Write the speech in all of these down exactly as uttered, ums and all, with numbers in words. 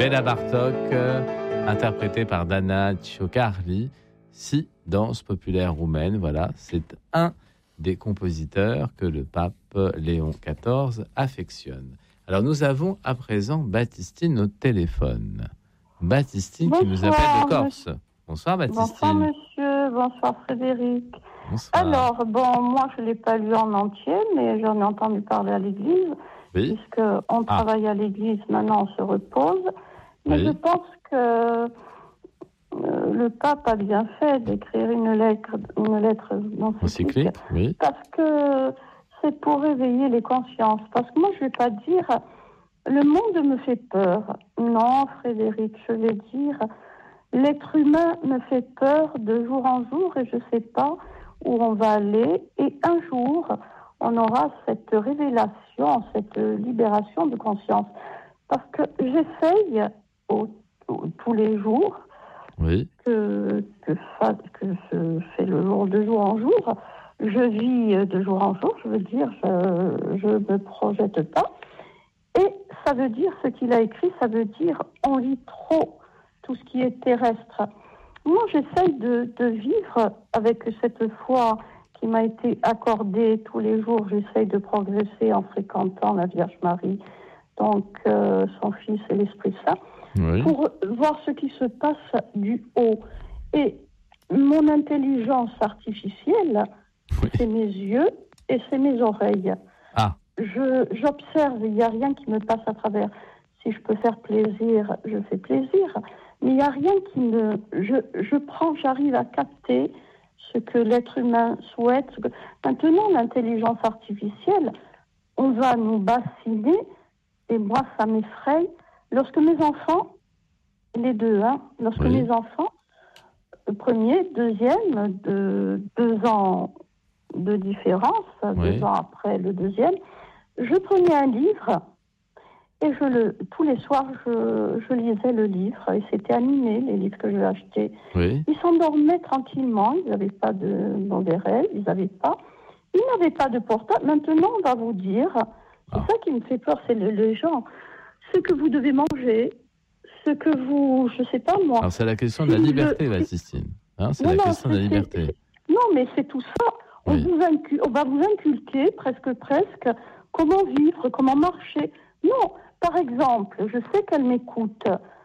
Béla Bartók, euh, interprété par Dana Ciocarli, si danse populaire roumaine. Voilà, c'est un des compositeurs que le pape Léon quatorze affectionne. Alors nous avons à présent Baptistine au téléphone. Baptistine Bonsoir, qui nous appelle de Corse. monsieur. Bonsoir Baptistine. Bonsoir monsieur, bonsoir Frédéric. Bonsoir. Alors, bon, moi je ne l'ai pas lu en entier, mais j'en ai entendu parler à l'église, Oui. puisqu'on Ah. travaille à l'église, maintenant on se repose. Mais Oui. je pense que euh, le pape a bien fait d'écrire une lettre, une lettre Encyclique, encyclique, oui. parce que c'est pour réveiller les consciences. Parce que moi je ne vais pas dire, le monde me fait peur. Non, Frédéric, je vais dire, l'être humain me fait peur de jour en jour et je ne sais pas où on va aller. Et un jour, on aura cette révélation, cette libération de conscience. Parce que j'essaye au, au, tous les jours, Oui. que, que, fa, que je fais le jour de jour en jour, je vis de jour en jour, je veux dire, je ne me projette pas. Et ça veut dire, ce qu'il a écrit, ça veut dire, on lit trop tout ce qui est terrestre. Moi, j'essaye de, de vivre avec cette foi qui m'a été accordée tous les jours. J'essaye de progresser en fréquentant la Vierge Marie, donc euh, son Fils et l'Esprit Saint, Oui. pour voir ce qui se passe du haut. Et mon intelligence artificielle, Oui. c'est mes yeux et c'est mes oreilles. Ah. Je, j'observe, il n'y a rien qui me passe à travers. Si je peux faire plaisir, je fais plaisir. Mais il n'y a rien qui me... Je, je prends, j'arrive à capter ce que l'être humain souhaite. Ce que... Maintenant, l'intelligence artificielle, on va nous bassiner, et moi, ça m'effraie. Lorsque mes enfants, les deux, hein, lorsque Oui. mes enfants, le premier, deuxième, de deux ans de différence, Oui. deux ans après le deuxième, je prenais un livre et je le, tous les soirs, je, je lisais le livre et c'était animé, les livres que je achetais. Oui. Ils s'endormaient tranquillement, ils n'avaient pas de mauvais rêves, ils n'avaient pas, ils n'avaient pas de portable. Maintenant, on va vous dire, c'est Ah. ça qui me fait peur, c'est le, les gens, ce que vous devez manger, ce que vous, je sais pas moi. Alors c'est la question de la Si liberté, je- Baptistine. Hein, c'est Non, la non, question de la c'est- liberté. c'est- Non, mais c'est tout ça. On, Oui. vous incu- on va vous inculquer, presque, presque, comment vivre, comment marcher. Non, par exemple, je sais qu'elle m'écoute.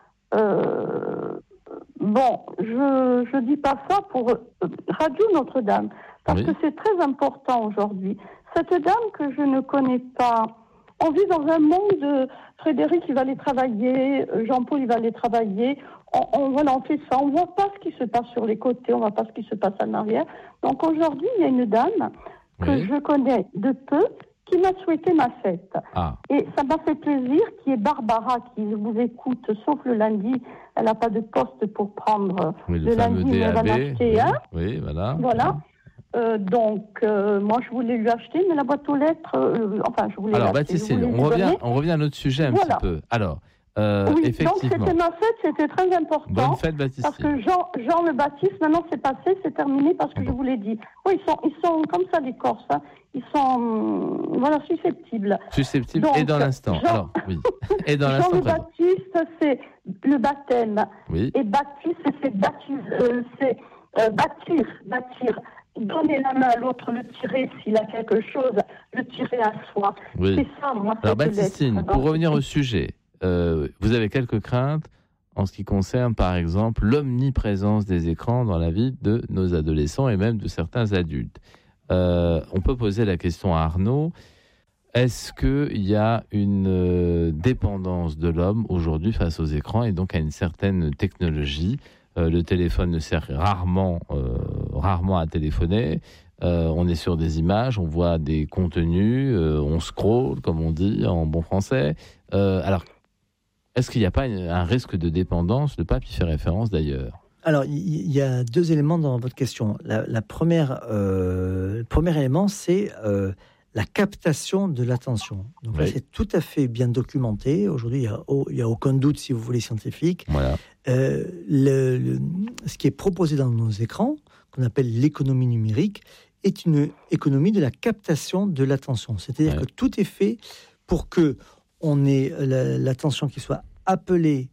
Euh, bon, je ne dis pas ça pour euh, Radio Notre-Dame, parce Oui. que c'est très important aujourd'hui. Cette dame que je ne connais pas, on vit dans un monde, euh, Frédéric, il va aller travailler, euh, Jean-Paul, il va aller travailler. On, on, voilà, on fait ça. On ne voit pas ce qui se passe sur les côtés, on ne voit pas ce qui se passe en arrière. Donc aujourd'hui, il y a une dame que Oui. je connais de peu qui m'a souhaité ma fête. Ah. Et ça m'a fait plaisir, qui est Barbara, qui vous écoute, sauf le lundi. Elle n'a pas de poste pour prendre Oui, le, le fameux lundi, mais elle va en D A B. acheter Oui. un. Oui, voilà. Voilà. Euh, donc, euh, moi, je voulais lui acheter, mais la boîte aux lettres, euh, enfin, je voulais Alors, l'acheter. Baptistine, je voulais on lui revient, donner. on revient à notre sujet un Voilà. petit peu. Alors, euh, Oui, effectivement. donc c'était ma fête, c'était très important. Bonne fête, Parce Baptistine. que Jean, Jean le Baptiste, maintenant c'est passé, c'est terminé parce que Bon. je vous l'ai dit. Oui, ils sont, ils sont comme ça les Corses, hein. Ils sont, hum, voilà, susceptibles. Susceptible Donc, et dans l'instant. Jean- Alors, oui. Et dans Jean l'instant le présent. Baptiste, c'est le baptême. Oui. Et Baptiste, c'est baptise, euh, c'est euh, bâtir, bâtir. Donner la main à l'autre, le tirer s'il a quelque chose, le tirer à soi. Oui. C'est ça, moi, Alors, cette Baptistine, lettre. pour revenir au sujet, euh, vous avez quelques craintes en ce qui concerne, par exemple, l'omniprésence des écrans dans la vie de nos adolescents et même de certains adultes. Euh, on peut poser la question à Arnaud. Est-ce qu'il y a une euh, dépendance de l'homme aujourd'hui face aux écrans et donc à une certaine technologie ? Euh, le téléphone ne sert rarement, euh, rarement à téléphoner. Euh, on est sur des images, on voit des contenus, euh, on scrolle, comme on dit en bon français. Euh, alors, est-ce qu'il n'y a pas une, un risque de dépendance ? Le pape y fait référence d'ailleurs. Alors, il y, y a deux éléments dans votre question. La, la première, euh, le premier élément, c'est euh, la captation de l'attention. Donc Oui. là, c'est tout à fait bien documenté. Aujourd'hui, il n'y a, oh, il y a aucun doute, si vous voulez, scientifique. Voilà. Euh, le, le, ce qui est proposé dans nos écrans, qu'on appelle l'économie numérique, est une économie de la captation de l'attention. C'est-à-dire Ouais. que tout est fait pour que on ait la, l'attention qui soit appelée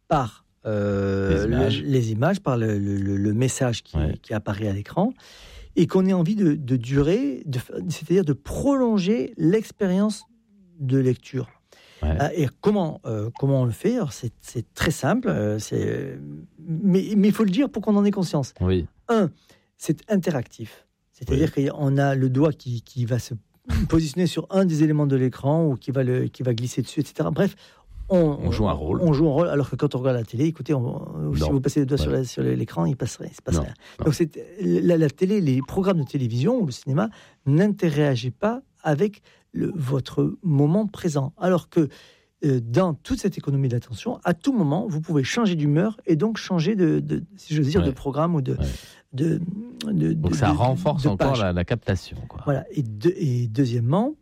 par euh, les, images. Le, les images, par le, le, le message qui, ouais. qui apparaît à l'écran, et qu'on ait envie de, de durer, de, c'est-à-dire de prolonger l'expérience de lecture. Ouais. Et comment, euh, comment on le fait? Alors c'est, c'est très simple, euh, c'est, mais il faut le dire pour qu'on en ait conscience. Oui. Un, c'est interactif. C'est-à-dire oui. qu'on a le doigt qui, qui va se positionner sur un des éléments de l'écran ou qui va, le, qui va glisser dessus, et cetera. Bref, on, on joue un rôle. On joue un rôle, alors que quand on regarde la télé, écoutez, on, si vous passez le doigt ouais. sur, la, sur l'écran, il ne passe rien. Il se passe non, rien. Non. Donc c'est, la, la télé, les programmes de télévision ou le cinéma n'interagissent pas avec le, votre moment présent. Alors que euh, dans toute cette économie d'attention, à tout moment, vous pouvez changer d'humeur et donc changer de, de si j'ose dire, ouais. de programme ou de... Ouais. De, de, Donc de, ça de, renforce de encore la, la captation. Quoi. Voilà. Et, de, et deuxièmement,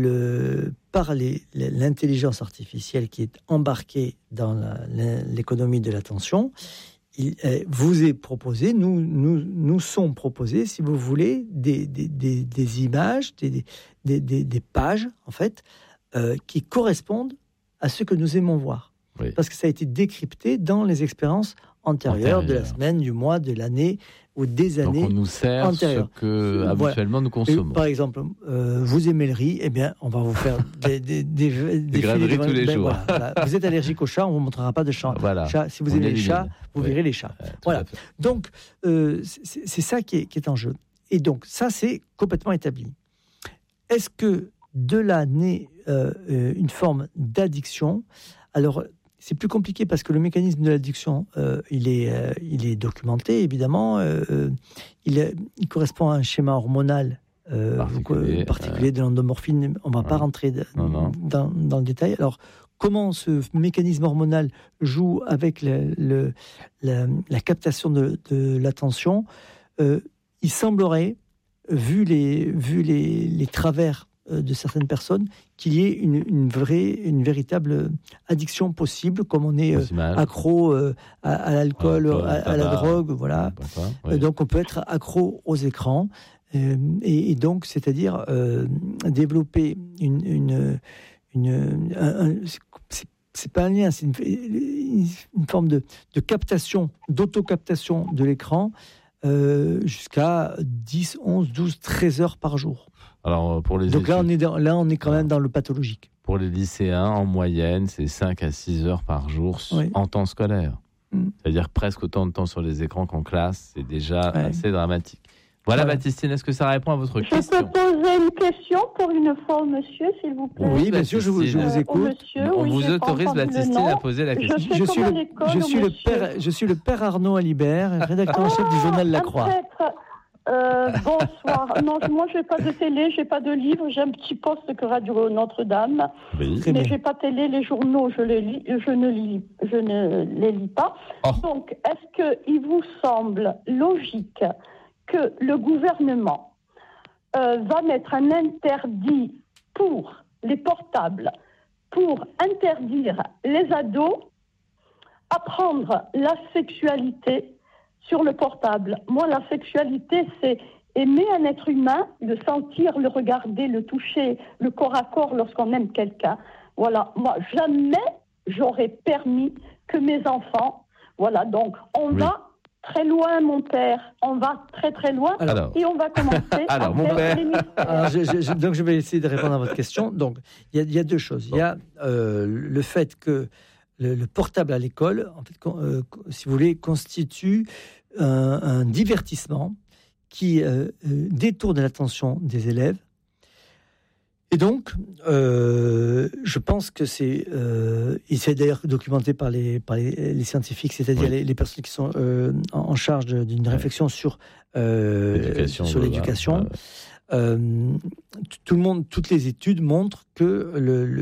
le, par les, l'intelligence artificielle qui est embarquée dans la, l'économie de l'attention, il euh, vous est proposé, nous, nous, nous sont proposés, si vous voulez, des, des, des, des images, des, des, des, des pages, en fait, euh, qui correspondent à ce que nous aimons voir. Oui. Parce que ça a été décrypté dans les expériences antérieures, Antérieur. de la semaine, du mois, de l'année ou des années. Donc on nous sert antérieures. Ce que habituellement voilà. nous consommons. Et par exemple, euh, vous aimez le riz, eh bien, on va vous faire des, des, des, des, des grains de riz tous les ben, jours. Voilà, voilà. Vous êtes allergique aux chats, on ne vous montrera pas de chat. Voilà. chat. Si vous on aimez les chats, vous oui. verrez les chats. Ouais, voilà. Donc, euh, c'est, c'est ça qui est, qui est en jeu. Et donc, ça, c'est complètement établi. Est-ce que de là naît euh, une forme d'addiction? Alors, c'est plus compliqué parce que le mécanisme de l'addiction, euh, il, est, euh, il est documenté, évidemment. Euh, il, est, il correspond à un schéma hormonal euh, particulier, particulier euh, de l'endomorphine. On ne va ouais. pas rentrer de, non, non. Dans, dans le détail. Alors, comment ce mécanisme hormonal joue avec le, le, la, la captation de, de l'attention? euh, Il semblerait, vu les, vu les, les travers de certaines personnes, qu'il y ait une, une vraie, une véritable addiction possible, comme on est euh, accro euh, à, à l'alcool, ah, à, à la drogue, voilà. Papa, oui. Donc on peut être accro aux écrans, euh, et, et donc c'est-à-dire euh, développer une, une, une un, un, c'est, c'est pas un lien, c'est une, une forme de, de captation, d'auto-captation de l'écran euh, jusqu'à dix, onze, douze, treize heures par jour. Alors, pour les Donc études, là, on est, dans, là, on est quand même dans le pathologique. Pour les lycéens, en moyenne, c'est cinq à six heures par jour oui. en temps scolaire. Mm. C'est-à-dire presque autant de temps sur les écrans qu'en classe. C'est déjà ouais. assez dramatique. Voilà, voilà, Baptistine, est-ce que ça répond à votre je question? Je peux poser une question pour une fois au monsieur, s'il vous plaît? Oui, bien sûr, je vous, je vous écoute. Euh, monsieur, on oui, vous autorise, Baptistine, à poser la question. Je, je, suis, le, je, suis, le père, je suis le père Arnaud Alibert, rédacteur en chef du journal La Croix. Euh, bonsoir. Non, moi, je n'ai pas de télé, je n'ai pas de livre. J'ai un petit poste que Radio Notre-Dame. Oui. Mais je n'ai pas de télé. Les journaux, je, les lis, je, ne, lis, je ne les lis pas. Oh. Donc, est-ce qu'il vous semble logique que le gouvernement euh, va mettre un interdit pour les portables, pour interdire les ados à prendre la sexualité sur le portable? Moi, la sexualité, c'est aimer un être humain, le sentir, le regarder, le toucher, le corps à corps lorsqu'on aime quelqu'un. Voilà, moi, jamais j'aurais permis que mes enfants... Voilà, donc, on oui. va très loin, mon père. On va très, très loin. Alors, et on va commencer alors, mon père. Alors, je, je, donc, je vais essayer de répondre à votre question. Donc, il y, y a deux choses. Il y a euh, le fait que Le, le portable à l'école, en fait, euh, si vous voulez, constitue un, un divertissement qui euh, euh, détourne l'attention des élèves. Et donc, euh, je pense que c'est, euh, et c'est d'ailleurs documenté par les, par les, les scientifiques, c'est-à-dire oui. les, les personnes qui sont euh, en, en charge de, d'une réflexion ouais. sur, euh, l'éducation, sur l'éducation. Ouais. Euh, tout le monde, toutes les études montrent que le, le,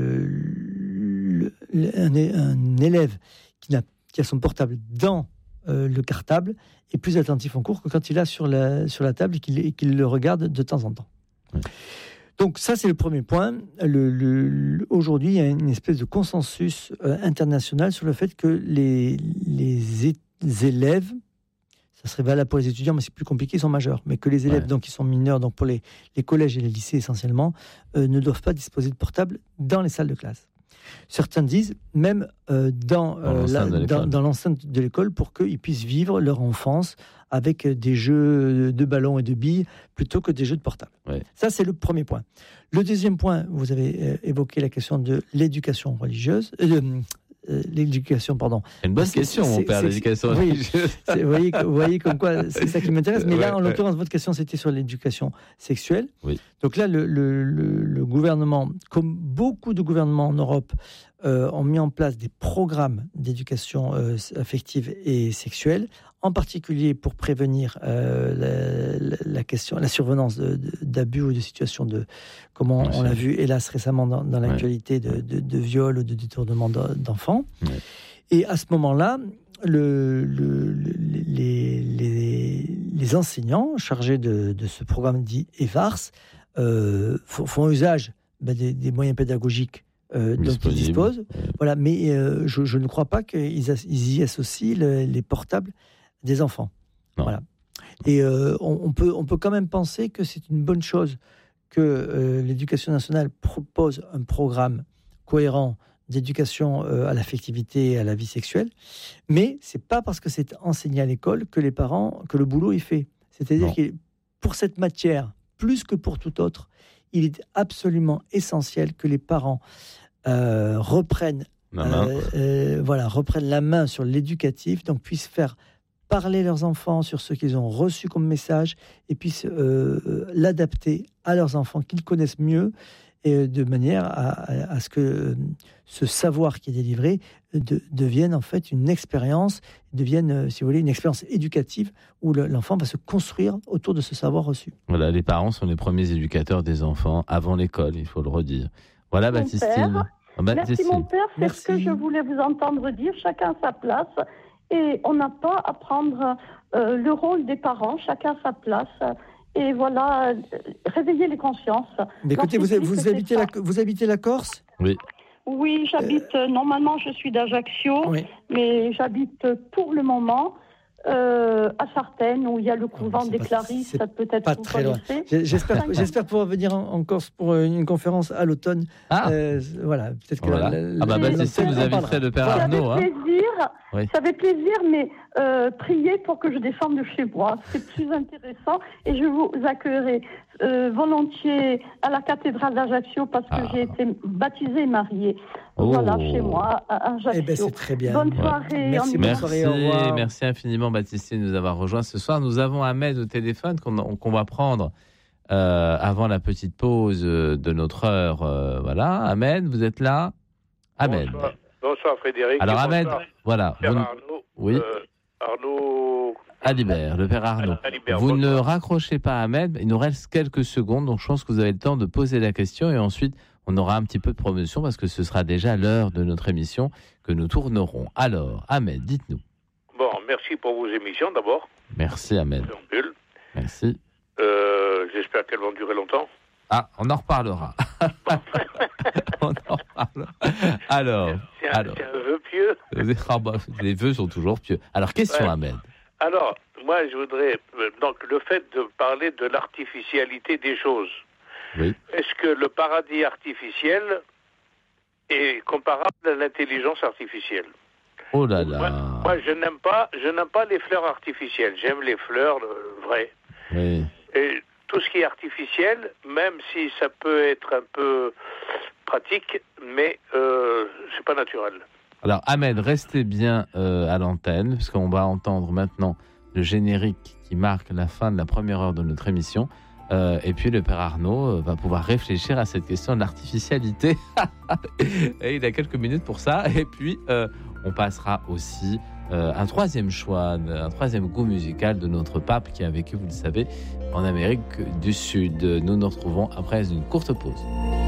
le, le, un, un élève qui, n'a, qui a son portable dans euh, le cartable est plus attentif en cours que quand il l'a sur la, sur la table et qu'il, et qu'il le regarde de temps en temps. Ouais. Donc ça, c'est le premier point. Le, le, le, aujourd'hui, il y a une espèce de consensus euh, international sur le fait que les, les, é- les élèves, ça serait valable pour les étudiants, mais c'est plus compliqué, ils sont majeurs, mais que les élèves, ouais. donc, qui sont mineurs, donc pour les, les collèges et les lycées essentiellement, euh, ne doivent pas disposer de portable dans les salles de classe. Certains disent même euh, dans, dans, euh, l'enceinte la, dans, dans l'enceinte de l'école pour qu'ils puissent vivre leur enfance avec des jeux de ballons et de billes plutôt que des jeux de portable. Ouais. Ça, c'est le premier point. Le deuxième point, vous avez euh, évoqué la question de l'éducation religieuse. Euh, Euh, l'éducation, pardon. C'est une bonne c'est, question, c'est, mon père, c'est, l'éducation oui, religieuse. Vous voyez, vous voyez comme quoi c'est ça qui m'intéresse. Mais là, ouais, en l'occurrence, ouais. votre question, c'était sur l'éducation sexuelle. Oui. Donc là, le, le, le, le gouvernement, comme beaucoup de gouvernements en Europe, euh, ont mis en place des programmes d'éducation euh, affective et sexuelle, en particulier pour prévenir euh, la, la, la question, la survenance de, de, d'abus ou de situations de, comme on, on l'a vu, hélas, récemment dans, dans l'actualité, de, de, de viol ou de détournement d'enfants. Ouais. Et à ce moment-là, le, le, le, les, les, les enseignants chargés de, de ce programme dit E V A R S euh, font, font usage ben, des, des moyens pédagogiques Euh, dont ils disposent. Ouais. Voilà, mais euh, je, je ne crois pas qu'ils as, ils y associent le, les portables des enfants. Non. Voilà. Et euh, on, on, peut, on peut quand même penser que c'est une bonne chose que euh, l'Éducation nationale propose un programme cohérent d'éducation euh, à l'affectivité et à la vie sexuelle, mais c'est pas parce que c'est enseigné à l'école que les parents, que le boulot est fait. C'est-à-dire non. que pour cette matière, plus que pour tout autre, il est absolument essentiel que les parents euh, reprennent, euh, euh, voilà, reprennent la main sur l'éducatif, donc puissent faire parler leurs enfants sur ce qu'ils ont reçu comme message et puissent euh, l'adapter à leurs enfants qu'ils connaissent mieux, et de manière à, à, à ce que euh, ce savoir qui est délivré de, devienne en fait une expérience, devienne, euh, si vous voulez, une expérience éducative où le, l'enfant va se construire autour de ce savoir reçu. Voilà, les parents sont les premiers éducateurs des enfants avant l'école, il faut le redire. Voilà, mon Baptistine. Oh, Merci mon père, c'est Merci. ce que je voulais vous entendre dire, chacun à sa place, et on n'a pas à prendre euh, le rôle des parents, chacun à sa place. Et voilà, euh, réveiller les consciences. Mais écoutez, vous, vous, habitez la, vous habitez la Corse ? Oui. Oui, j'habite, euh... normalement je suis d'Ajaccio, oui. mais j'habite pour le moment euh, à Sartène, où il y a le couvent des Clarisses, peut-être pas très loin. J'espère, j'espère pouvoir venir en, en Corse pour une conférence à l'automne. Ah, euh, voilà, peut-être que voilà. La, la, ah bah, Baptiste, vous inviterez le père ça Arnaud. Fait hein. plaisir, oui. Ça fait plaisir, mais euh, priez pour que je descende de chez moi. C'est plus intéressant et je vous accueillerai euh, volontiers à la cathédrale d'Ajaccio parce que ah. j'ai été baptisée et mariée. Oh. Voilà, chez moi, à Ajaccio. Eh ben, c'est très bien. Bonne soirée. Ouais. Merci, bonne soirée, au revoir. Merci infiniment, Baptiste, de nous avoir rejoints ce soir. Nous avons Ahmed au téléphone qu'on, qu'on va prendre euh, avant la petite pause de notre heure. Euh, voilà, Ahmed, vous êtes là ? Ahmed. Bonsoir, bonsoir Frédéric. Alors Ahmed, voilà. Père vous... Arnaud. Oui. Euh, Arnaud. Alibert, le père Arnaud. Alibert, vous bonsoir. ne raccrochez pas Ahmed, il nous reste quelques secondes, donc je pense que vous avez le temps de poser la question et ensuite on aura un petit peu de promotion parce que ce sera déjà l'heure de notre émission que nous tournerons. Alors, Ahmed, dites-nous. Bon, merci pour vos émissions d'abord. Merci Ahmed. Merci. Euh, j'espère qu'elles vont durer longtemps. Ah, on en reparlera. on en reparlera. Alors, c'est un, alors. C'est un vœu pieux. Ah bah, les vœux sont toujours pieux. Alors, question, ouais. Ahmed. Alors, moi, je voudrais... Donc, le fait de parler de l'artificialité des choses. Oui. Est-ce que le paradis artificiel est comparable à l'intelligence artificielle ? Oh là là. Moi, moi, je n'aime pas, je n'aime pas les fleurs artificielles. J'aime les fleurs euh, vraies. Oui. Et tout ce qui est artificiel, même si ça peut être un peu pratique, mais euh, c'est pas naturel. Alors Ahmed, restez bien euh, à l'antenne, parce qu'on va entendre maintenant le générique qui marque la fin de la première heure de notre émission. Euh, et puis le père Arnaud euh, va pouvoir réfléchir à cette question de l'artificialité. Et il a quelques minutes pour ça. Et puis euh, on passera aussi euh, un troisième choix, un troisième goût musical de notre pape qui a vécu, vous le savez, en Amérique du Sud. Nous nous retrouvons après une courte pause.